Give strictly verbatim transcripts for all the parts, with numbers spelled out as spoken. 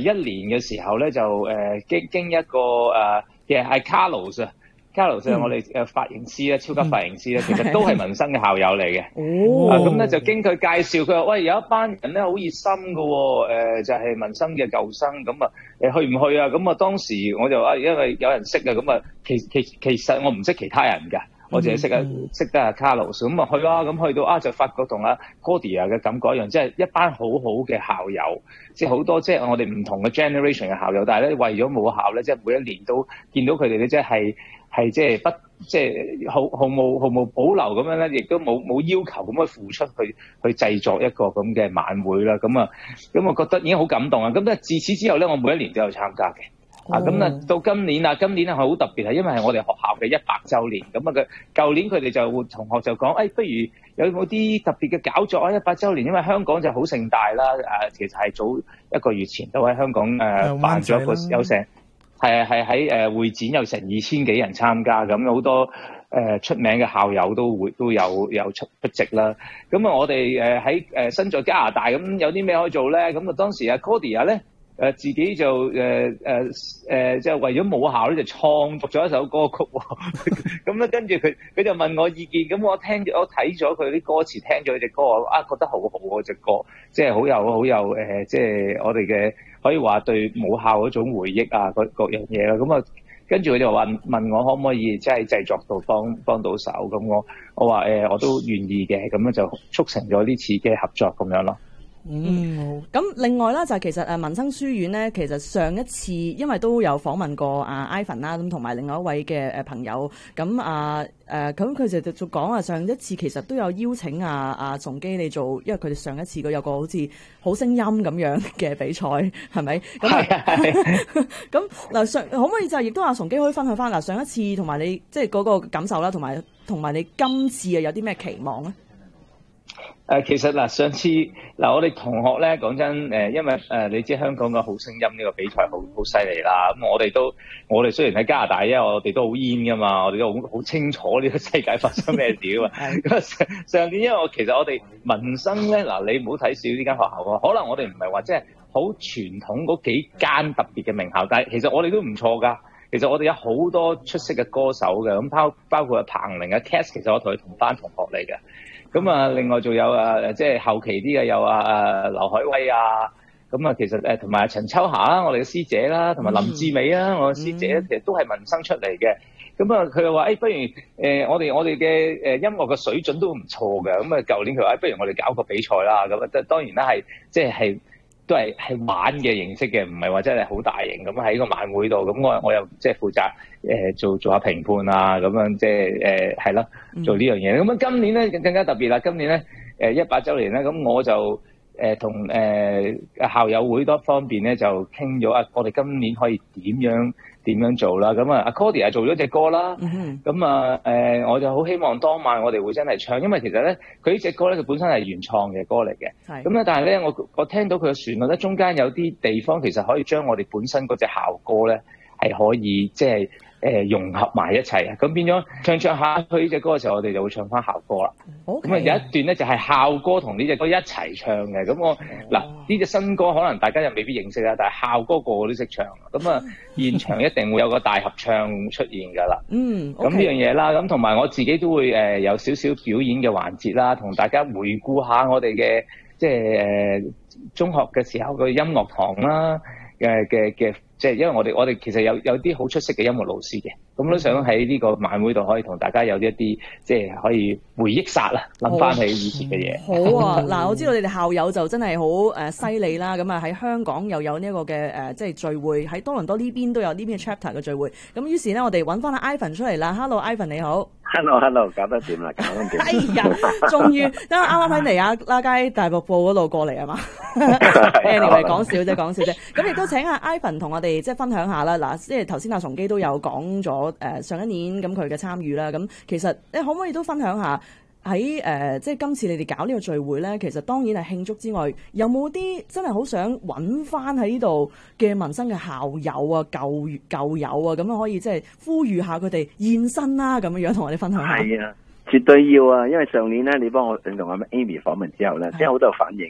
一年嘅時候咧，就誒、呃、經經一個誒、呃，其實係 Carlos 啊。Carlos 係我哋誒髮型師咧，超級髮型師咧，其實都係民生嘅校友嚟嘅。 哦， 啊咁咧就經佢介紹，佢話喂有一班人咧好熱心㗎喎，誒就係民生嘅舊生，咁啊誒去唔去啊？咁啊當時我就話因為有人識啊，咁啊其其其實我唔識其他人㗎，我淨係識啊識得阿 Carlos，咁啊去啦，咁去到啊就發覺同阿 Cordia 嘅感覺一樣，即係一班好好嘅校友，即係好多即係我哋唔同嘅 generation 嘅校友，但係咧為咗母校咧，即係每一年都見到佢哋咧，即係。係即係不即係毫毫無毫無保留咁樣咧，亦都冇冇要求咁樣付出去去製作一個咁嘅晚會啦。咁啊，咁我覺得已經好感動啊。咁咧自此之後咧，我每一年都有參加嘅。啊，咁啊到今年啊，今年係好特別，係因為係我哋學校嘅一百週年。咁啊嘅舊年佢哋就會同學就講，誒、哎、不如有冇啲特別嘅搞作啊？一百週年，因為香港就好盛大啦。誒，其實係早一個月前都喺香港誒辦咗一個有成。係啊，係喺誒會展有成二千幾人參加，咁好多誒、呃、出名嘅校友都會都有有出出席啦。咁啊，我哋誒喺誒身在加拿大，咁有啲咩可以做咧？咁啊，當時阿 Cordia 咧誒自己就誒誒誒即係為咗母校咧就創作咗一首歌曲喎。咁咧跟住佢佢就問我意見，咁我聽咗我睇咗佢啲歌詞，聽咗佢隻歌，我啊覺得好好喎隻歌，即係好有好有誒，即係我哋嘅。可以話對母校嗰種回憶啊，各各樣嘢啦，咁啊，跟住佢就話問我可唔可以即係製作到幫幫到手，咁我我話誒、呃、我都願意嘅，咁樣就促成咗呢次嘅合作咁樣咯。 嗯，咁另外啦，就其實誒民生書院咧，其實上一次因為都有訪問過阿 Ivan 啦，咁同埋另外一位嘅誒朋友，咁啊誒咁佢就就講話上一次其實都有邀請阿阿崇基你做，因為佢哋上一次個有個好似好聲音咁樣嘅比賽，係咪？ 係係。 咁嗱上可唔可以就亦都阿崇基可以分享翻嗱上一次同埋你即係嗰個感受啦，同埋同埋你今次啊有啲咩期望咧？ 誒、呃、其實嗱，上次嗱我哋同學咧講真誒，因為誒、呃、你知香港嘅好聲音呢個比賽好好犀利啦，咁我哋都我哋雖然喺加拿大，因為我哋都好煙噶嘛，我哋都好好清楚呢個世界發生咩事噶嘛。咁上上年因為我其實我哋民生咧嗱，你唔好睇少呢間學校喎，可能我哋唔係話即係好傳統嗰幾間特別嘅名校，但係其實我哋都唔錯㗎。其實我哋有好多出色嘅歌手嘅，咁包包括阿彭羚啊 Cass， 其實我同佢同班同學嚟嘅。咁啊，另外仲有啊，即係後期啲嘅有啊啊劉愷威啊，咁啊其實誒同埋陳秋霞啦，我哋嘅師姐啦，同埋林志美啦，我嘅師姐咧，其實都係民生出嚟嘅。咁啊，佢又話誒，不如誒、呃、我哋我哋嘅誒音樂嘅水準都唔錯嘅。咁啊，舊年佢話誒，不如我哋搞個比賽啦。咁啊，即係當然啦，係即係係。都係係玩嘅形式嘅，唔係話真係好大型咁喺個晚會度。咁我我又即係負責誒、呃、做做下評判啊，咁樣即係誒係咯，做呢樣嘢。咁啊今年咧更加特別啦，今年咧誒一百週年咧，咁我就誒同誒校友會多方面咧就傾咗啊，我哋今年可以點樣點樣做啦？咁啊，阿 Cordia 做咗隻歌啦，咁啊誒，我就好希望當晚我哋會真係唱，因為其實咧佢呢隻歌咧佢本身係原創嘅歌嚟嘅，咁咧但係咧我我聽到佢嘅旋律咧中間有啲地方其實可以將我哋本身嗰隻校歌咧係可以即係誒融合埋一齊啊！咁變咗唱唱下去呢隻歌嘅時候，我哋就會唱翻校歌啦。咁啊 Okay. 有一段咧就係校歌同呢隻歌一齊唱嘅。咁我嗱呢隻新歌可能大家又未必認識啦，但係校歌個個都識唱。咁啊現場一定會有個大合唱出現㗎啦。嗯，咁呢樣嘢啦，咁同埋我自己都會誒有少少表演嘅環節啦，同大家回顧下我哋嘅即係誒中學嘅時候嘅音樂堂啦嘅嘅嘅。即係因為我哋我哋其實有有啲好出色嘅音樂老師嘅，咁都想喺呢個晚會度可以同大家有一啲即係可以回憶殺啦，諗翻起以前嘅嘢。 好啊，嗱，我知道你哋校友就真係好誒犀利啦，咁啊喺香港又有呢一個嘅誒即係聚會，喺多倫多呢邊都有呢邊嘅 chapter 嘅聚會，咁於是呢，我哋揾翻阿 Ivan 出嚟啦。Hello Ivan 你好。 Hello Hello， 搞得掂啦，搞得掂。 哎呀，終於，因為啱啱喺尼亞拉街大瀑布嗰度過嚟啊嘛。Anyway， 講笑啫，講笑啫。咁亦都請阿 Ivan 同我哋即係分享下啦。嗱，即係頭先阿崇基都有講咗誒上一年咁佢嘅參與啦。咁其實你可唔可以都分享下喺誒、呃、即係今次你哋搞呢個聚會咧？其實當然係慶祝之外，有冇啲真係好想揾翻喺呢度嘅民生嘅校友啊、舊舊友啊，咁樣可以即係呼籲下佢哋現身啦，咁樣樣同我哋分享下。 係啊，絕對要啊！因為上年咧，你幫我你同阿 Amy 訪問之後咧，真係好多反應嘅。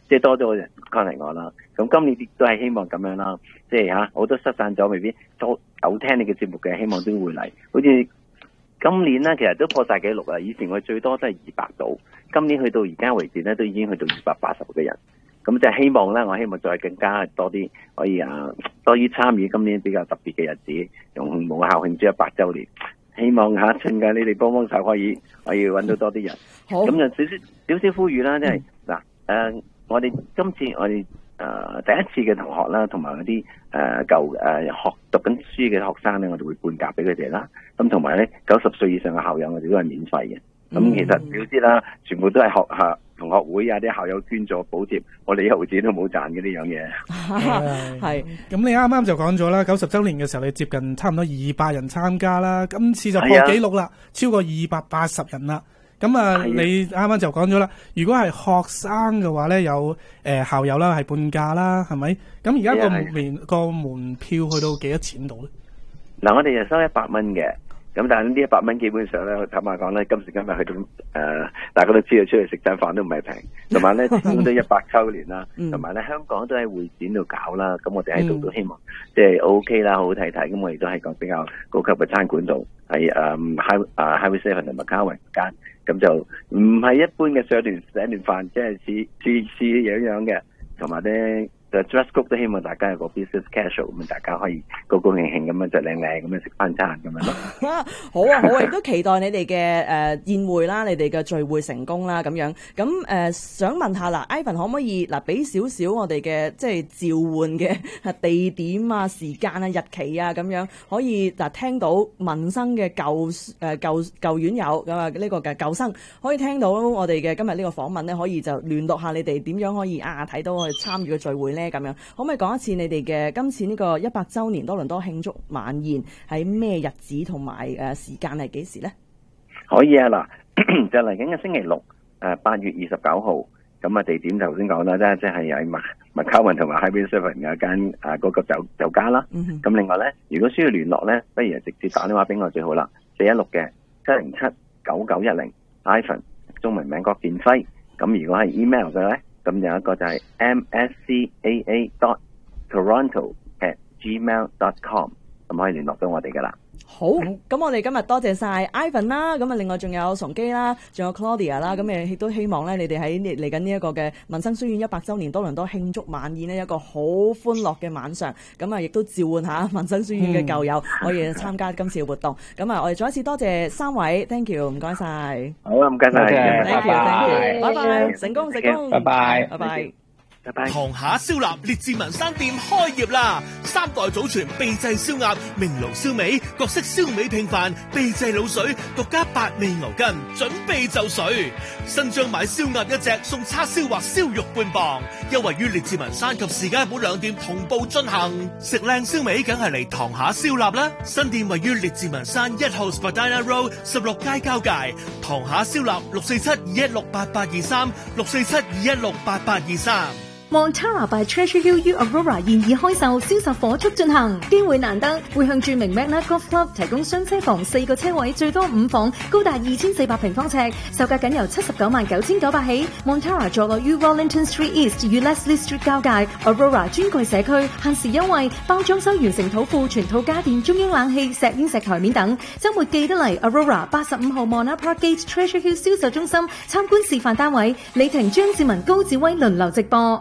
即係多咗人 contact 我啦。咁今年亦都係希望咁樣啦，即係嚇好多失散咗，未必都有聽你嘅節目嘅，希望都會嚟。好似今年咧，其實都破晒紀錄啦。以前我最多都係二百度，今年去到而家為止咧，都已經去到二百八十個人。咁就希望咧，我希望再更加多啲可以啊，多啲參與今年比較特別嘅日子，用母校慶祝一百週年。希望嚇趁緊你哋幫幫手，可以可以揾到多啲人。 好， 咁就少少少少呼籲啦，即係嗱誒，我哋今次我哋誒、呃、第一次嘅同學啦，同埋嗰啲誒舊誒學讀緊書嘅學生咧，我哋會半價俾佢哋啦。咁同埋咧，九十歲以上嘅校友，我哋都係免費嘅。咁、嗯、其實你知啦，全部都係學校同學會啊，啲校友捐助補貼，我哋一毫子都冇賺嘅呢樣嘢。 係，咁你啱啱就講咗啦，九十週年嘅時候，你接近差唔多二百人參加啦，今次就破紀錄啦，超過二百八十人啦。咁啊，你啱啱就講咗啦，如果係學生嘅話咧，有誒、呃、校友啦，係半價啦，係咪？咁而家個門個門票去到幾多錢度咧？ 嗱，我哋就收一百蚊嘅。咁但係呢一百蚊基本上咧，坦白講咧，今時今日去到誒、呃，大家都知道出去食餐飯都唔係平，同埋咧始終都一百週年啦，同埋咧香港都喺會展度搞啦，咁我哋喺度都希望、嗯、即係 O K 啦，好好睇睇，咁我哋都係個比較高級嘅餐館度，係誒 High 啊 Highway Seven 同埋Macau間，咁就唔係一般嘅上段上段飯，即係似似似樣樣嘅，同埋咧。dress code 都希望大家有個 business casual 咁，大家可以高高興興咁樣就靚靚咁樣食翻餐咁樣咯。 好啊，好啊，亦都期待你哋嘅誒宴會啦，你哋嘅聚會成功啦咁樣。咁誒、呃、想問下啦 ，Ivan 可唔可以嗱俾少少我哋嘅即係召喚嘅地點啊、時間啊、日期啊咁樣，可以嗱聽到民生嘅舊誒、呃、舊舊院友咁啊呢個嘅舊生，可以聽到我哋嘅今日呢個訪問咧，可以就聯絡下你哋點樣可以啊睇到我哋參與嘅聚會咧。咁樣，可唔可以講一次你哋嘅今次呢個一百週年多倫多慶祝晚宴喺咩日子同埋誒時間係幾時咧？ 可以啊，嗱就嚟緊嘅星期六誒八月二十九號，咁啊地點頭先講啦，即係即係喺麥麥卡文同埋 Highway Seven 嘅間誒嗰個酒酒家啦。咁、嗯、另外咧，如果需要聯絡咧，不如直接打電話俾我最好啦，四一六嘅七零七九九一零 Ivan 中文名郭建輝。咁如果係 email 嘅咧？咁有一個就係 m s c a a dot toronto at gmail dot com， 咁可以聯絡到我哋噶啦。 好，咁我哋今日多謝晒 Ivan 啦，咁啊另外仲有崇基啦，仲有 Claudia 啦，咁誒亦都希望咧，你哋喺嚟緊呢一個嘅民生書院一百週年多倫多慶祝晚宴呢，一個好歡樂嘅晚上，咁啊亦都召喚下民生書院嘅舊友可以參加今次嘅活動。咁啊，我哋再一次多謝三位 ，thank you， 唔該晒。 好啊，唔該晒 ，thank you，thank you，拜拜，成功成功， 拜拜， 拜拜。 塘下燒臘列治文山店開業啦！三代祖傳秘製燒鴨、明爐燒味、各式燒味拼飯、秘製滷水、獨家八味牛筋，準備就緒。新張買燒鴨一隻送叉燒或燒肉半磅，優惠於列治文山及士嘉堡兩店同步進行。食靚燒味梗係嚟塘下燒臘啦！新店位於列治文山一號 Spadina Road 十六街交界。塘下燒臘六四七二一六八八二三六四七二一六八八二三。 Montara by Treasure Hill U Aurora 現已開售，銷售火速進行，機會難得，會向著名 Magna Golf Club 提供雙車房四個車位，最多五房，高達二千四百平方尺，售價僅由七十九萬九千九百起。Montara 坐落於 Wellington Street East 與 Leslie Street 交界 ，Aurora 專櫃社區，限時優惠，包裝修完成土庫全套家電、中央冷氣、石英石台面等。週末記得嚟 Aurora 八十五號 Mona Park Gate Treasure Hill 銷售中心參觀示範單位，李婷、張志文、高志威輪流直播。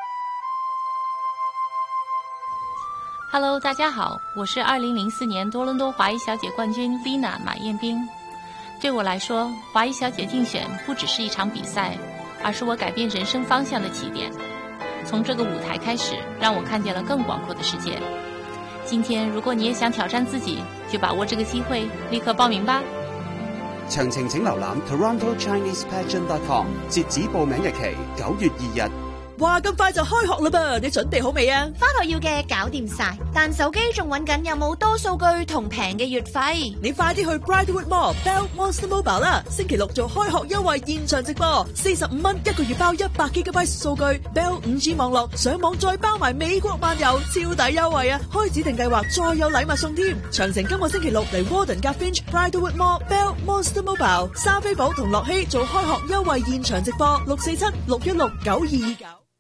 Hello， 大家好，我是二零零四年多倫多華裔小姐冠軍 Lina 馬燕冰。對我來說，華裔小姐競選不只是一場比賽，而是我改變人生方向的起點。從這個舞台開始，讓我看見了更廣闊的世界。今天，如果你也想挑戰自己，就把握這個機會，立刻報名吧。 詳情請瀏覽 toronto chinese pageant dot com， 截止報名日期九月二日。 哇，咁快就開學啦噃！你準備好未啊？ 返學要嘅搞掂晒，但手機仲揾緊有冇多數據同平嘅月費。 你快啲去 Brightwood Mall Bell Monster Mobile 啦！星期六做開學優惠現場直播，四十五蚊一個月包一百 G B 數據 ，Bell 五 G 網絡，上網再包埋美國漫遊，超抵優惠啊！開指定計劃再有禮物送添。詳情今個星期六嚟 Warden 加 Finch Brightwood Mall Bell Monster Mobile， 沙菲堡同樂希做開學優惠現場直播，六四七六一六九二二九。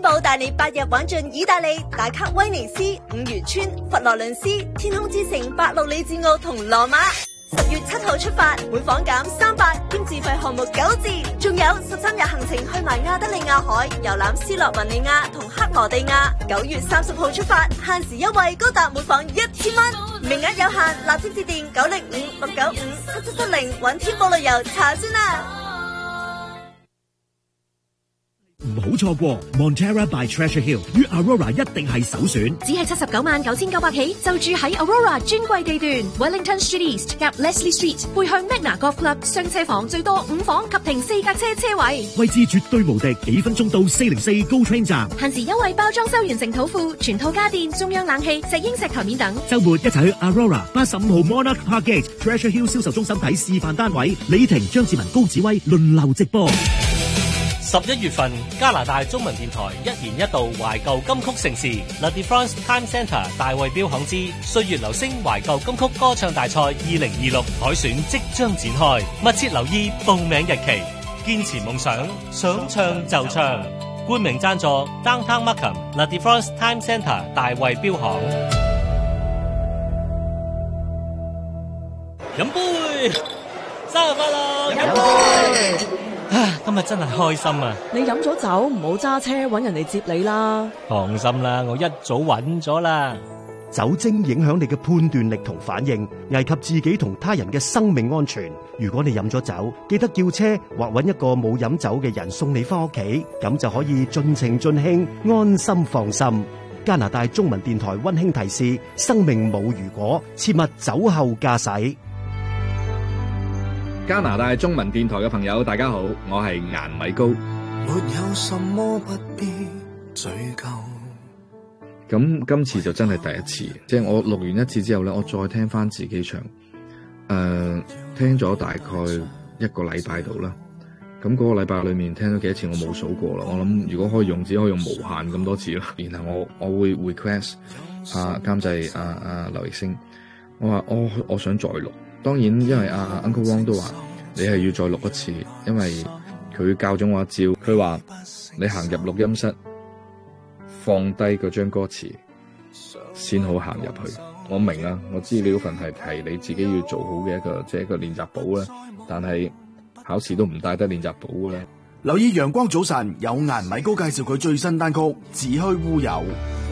寶帶你八日玩盡意大利，打卡威尼斯、五漁村、佛羅倫斯、天空之城、伯路里治奧同羅馬。十月七號出發，每房減三百，兼自費項目九折，仲有十三日行程去埋亞得里亞海，遊覽斯洛文尼亞同克羅地亞。九月三十號出發，限時優惠高達每房一千蚊，名額有限，立即致電九零五六九五七七七零揾天寶旅遊查詢啊！ 唔好錯過 Montera by Treasure Hill 於 Aurora 一定係首選， 只係七十九萬九千九百起就住喺 Aurora 專櫃地段 Wellington Street East 夾 Leslie Street 背向 Magna Golf Club 雙車房最多五房及停四架車車位， 位置絕對無敵，幾分鐘到四零四 GO Train 站， 限時優惠包裝修完成土庫，全套家電、中央冷氣、石英石台面等。 週末一齊去 Aurora 八十五號 Monarch Parkgate Treasure Hill 銷售中心睇示範單位，李婷、張志文、高子威輪流直播。 十一月份，加拿大中文電台一年一度懷舊金曲盛事 La Défense Time Centre 大衛標行之歲月留聲懷舊金曲歌唱大賽二零二六海選即將展開，密切留意報名日期，堅持夢想，想唱就唱。冠名贊助 Downtown Markham La Défense Time Centre 大衛標行。飲杯，生日快樂！飲杯。啊！今日真係開心啊！ 你飲咗酒唔好揸車，搵人嚟接你啦。 放心啦，我一早搵咗啦。 酒精影響你嘅判斷力同反應，危及自己同他人嘅生命安全。如果你飲咗酒，記得叫車或搵一個冇飲酒嘅人送你翻屋企，咁就可以盡情盡興，安心放心。加拿大中文電台溫馨提示：生命冇如果，切勿酒後駕駛。 加拿大中文電台嘅朋友大家好，我係顏米高。 沒有什麼不必追究。 咁今次就真係第一次，即係我錄完一次之後咧，我再聽翻自己唱，誒、呃，聽咗大概一個禮拜度啦。咁嗰個禮拜裏面聽咗幾多次我冇數過啦。我諗如果可以用，只可以用無限咁多次啦。然後我我會 request 啊監製啊啊劉奕星，我話我我想再錄。當然，因為阿、啊、Uncle Wong 都話你係要再錄一次，因為佢教咗我一招。佢話你行入錄音室，放低嗰張歌詞，先好行入去。我明啦，我知你嗰份係係你自己要做好嘅一個即係一個練習簿啦。但係考試都唔帶得練習簿嘅。 留意陽光早晨，有顏米高介紹佢最新單曲《只虛烏有》。